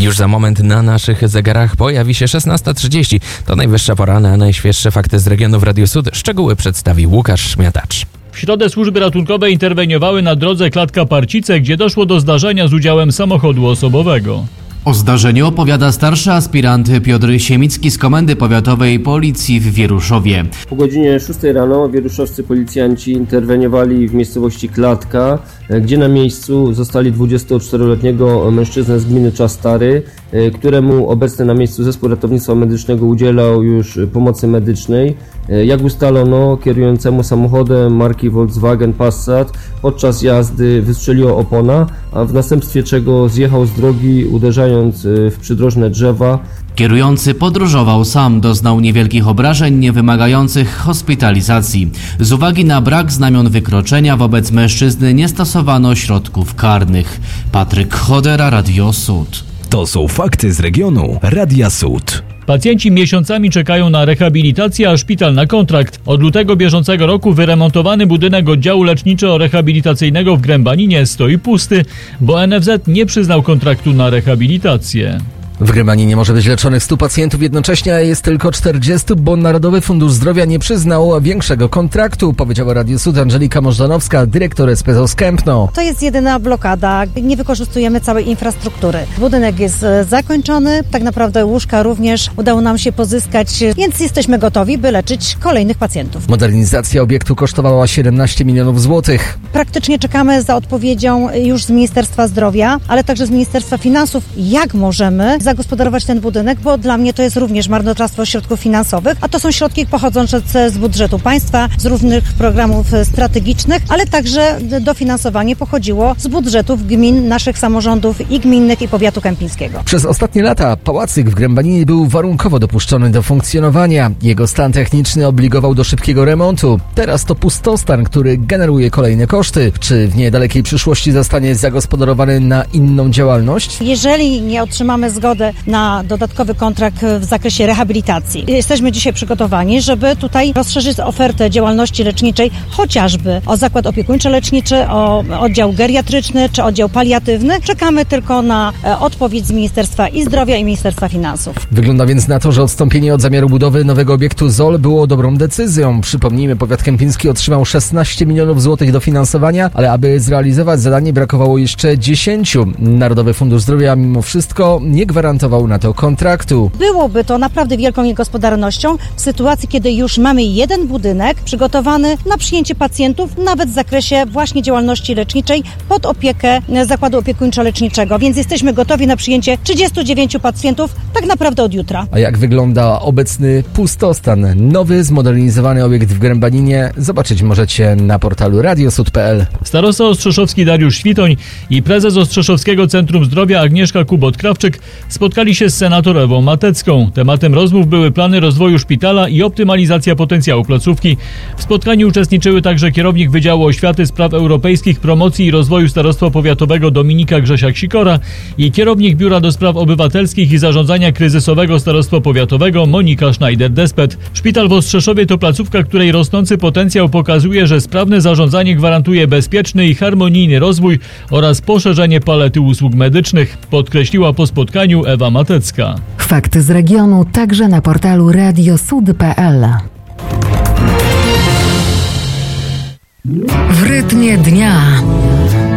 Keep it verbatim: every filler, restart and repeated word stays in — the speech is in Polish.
Już za moment na naszych zegarach pojawi się szesnasta trzydzieści. To najwyższa pora na najświeższe fakty z regionu w Radiu Sud. Szczegóły przedstawi Łukasz Szmiatacz. W środę służby ratunkowe interweniowały na drodze Klatka-Parcice, gdzie doszło do zdarzenia z udziałem samochodu osobowego. O zdarzeniu opowiada starszy aspirant Piotr Siemicki z Komendy Powiatowej Policji w Wieruszowie. Po godzinie szóstej rano wieruszowscy policjanci interweniowali w miejscowości Klatka, gdzie na miejscu zostali dwudziestoczteroletniego mężczyznę z gminy Czas Stary, któremu obecny na miejscu zespół ratownictwa medycznego udzielał już pomocy medycznej. Jak ustalono, kierującemu samochodem marki Volkswagen Passat podczas jazdy wystrzeliła opona, a w następstwie czego zjechał z drogi, uderzając w przydrożne drzewa. Kierujący podróżował sam, doznał niewielkich obrażeń niewymagających hospitalizacji. Z uwagi na brak znamion wykroczenia wobec mężczyzny nie stosowano środków karnych. Patryk Chodera, Radio Sud. To są fakty z regionu Radia Sud. Pacjenci miesiącami czekają na rehabilitację, a szpital na kontrakt. Od lutego bieżącego roku wyremontowany budynek oddziału leczniczo-rehabilitacyjnego w Grębaninie stoi pusty, bo N F Z nie przyznał kontraktu na rehabilitację. W Grębaninie może być leczonych stu pacjentów jednocześnie, a jest tylko czterdziestu, bo Narodowy Fundusz Zdrowia nie przyznał większego kontraktu, powiedziała Radio Sud Angelika Możdanowska, dyrektor S P Z O z Kępno. To jest jedyna blokada, nie wykorzystujemy całej infrastruktury. Budynek jest zakończony, tak naprawdę łóżka również udało nam się pozyskać, więc jesteśmy gotowi, by leczyć kolejnych pacjentów. Modernizacja obiektu kosztowała siedemnaście milionów złotych. Praktycznie czekamy za odpowiedzią już z Ministerstwa Zdrowia, ale także z Ministerstwa Finansów, jak możemy zagospodarować ten budynek, bo dla mnie to jest również marnotrawstwo środków finansowych, a to są środki pochodzące z budżetu państwa, z różnych programów strategicznych, ale także dofinansowanie pochodziło z budżetów gmin, naszych samorządów i gminnych, i powiatu kępińskiego. Przez ostatnie lata pałacyk w Grębaninie był warunkowo dopuszczony do funkcjonowania. Jego stan techniczny obligował do szybkiego remontu. Teraz to pustostan, który generuje kolejne koszty. Czy w niedalekiej przyszłości zostanie zagospodarowany na inną działalność? Jeżeli nie otrzymamy zgody na dodatkowy kontrakt w zakresie rehabilitacji. Jesteśmy dzisiaj przygotowani, żeby tutaj rozszerzyć ofertę działalności leczniczej, chociażby o zakład opiekuńczo-leczniczy, o oddział geriatryczny czy oddział paliatywny. Czekamy tylko na odpowiedź z Ministerstwa i Zdrowia i Ministerstwa Finansów. Wygląda więc na to, że odstąpienie od zamiaru budowy nowego obiektu Z O L było dobrą decyzją. Przypomnijmy, powiat kępiński otrzymał szesnaście milionów złotych dofinansowania, ale aby zrealizować zadanie brakowało jeszcze dziesięciu. Narodowy Fundusz Zdrowia mimo wszystko nie gwarantował na to kontraktu. Byłoby to naprawdę wielką niegospodarnością w sytuacji, kiedy już mamy jeden budynek przygotowany na przyjęcie pacjentów, nawet w zakresie właśnie działalności leczniczej pod opiekę zakładu opiekuńczo-leczniczego, więc jesteśmy gotowi na przyjęcie trzydziestu dziewięciu pacjentów tak naprawdę od jutra. A jak wygląda obecny pustostan? Nowy, zmodernizowany obiekt w Grębaninie zobaczyć możecie na portalu radiosud kropka p l. Starosta ostrzeszowski Dariusz Świtoń i prezes Ostrzeszowskiego Centrum Zdrowia Agnieszka Kubot-Krawczyk spotkali się z senator Ewą Matecką. Tematem rozmów były plany rozwoju szpitala i optymalizacja potencjału placówki. W spotkaniu uczestniczyły także kierownik Wydziału Oświaty, Spraw Europejskich, Promocji i Rozwoju Starostwa Powiatowego Dominika Grzesiak-Sikora i kierownik Biura do Spraw Obywatelskich i Zarządzania Kryzysowego Starostwa Powiatowego Monika Schneider-Despet. Szpital w Ostrzeszowie to placówka, której rosnący potencjał pokazuje, że sprawne zarządzanie gwarantuje bezpieczny i harmonijny rozwój oraz poszerzenie palety usług medycznych, podkreśliła po spotkaniu Ewa Matecka. Fakty z regionu także na portalu radiosud kropka p l. W rytmie dnia.